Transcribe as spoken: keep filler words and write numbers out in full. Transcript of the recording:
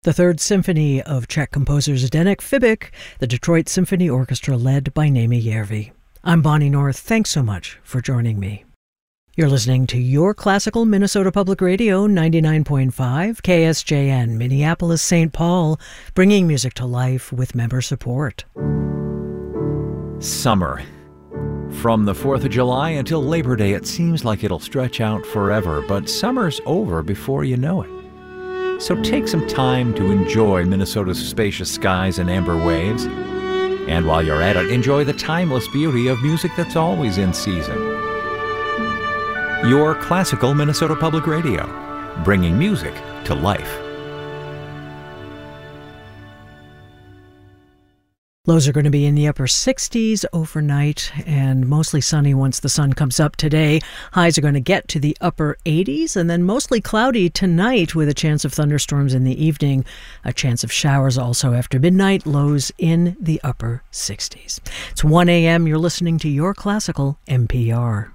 The Third Symphony of Czech composer Zdeněk Fibik, the Detroit Symphony Orchestra led by Naomi Järvi. I'm Bonnie North. Thanks so much for joining me. You're listening to Your Classical Minnesota Public Radio, ninety-nine point five K S J N, Minneapolis, Saint Paul, bringing music to life with member support. Summer. From the fourth of July until Labor Day, it seems like it'll stretch out forever, but summer's over before you know it. So take some time to enjoy Minnesota's spacious skies and amber waves. And while you're at it, enjoy the timeless beauty of music that's always in season. Your Classical Minnesota Public Radio, bringing music to life. Lows are going to be in the upper sixties overnight and mostly sunny once the sun comes up today. Highs are going to get to the upper eighties and then mostly cloudy tonight with a chance of thunderstorms in the evening. A chance of showers also after midnight. Lows in the upper sixties. It's one a.m. You're listening to Your Classical N P R.